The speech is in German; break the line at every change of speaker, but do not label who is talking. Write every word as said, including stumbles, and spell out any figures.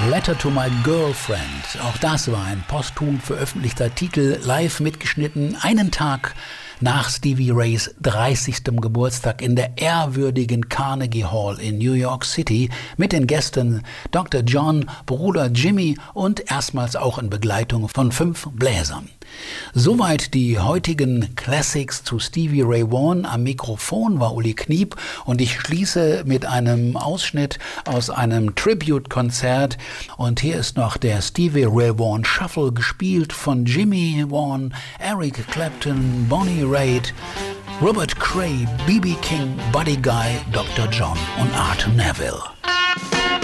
Letter to My Girlfriend. Auch das war ein posthum veröffentlichter Titel, live mitgeschnitten, einen Tag nach Stevie Rays dreißigstem Geburtstag in der ehrwürdigen Carnegie Hall in New York City mit den Gästen Doktor John, Bruder Jimmy und erstmals auch in Begleitung von fünf Bläsern. Soweit die heutigen Classics zu Stevie Ray Vaughan. Am Mikrofon war Uli Kniep und ich schließe mit einem Ausschnitt aus einem Tribute-Konzert. Und hier ist noch der Stevie Ray Vaughan Shuffle, gespielt von Jimmy Vaughan, Eric Clapton, Bonnie Raitt, Robert Cray, B B King, Buddy Guy, Doktor John und Art Neville.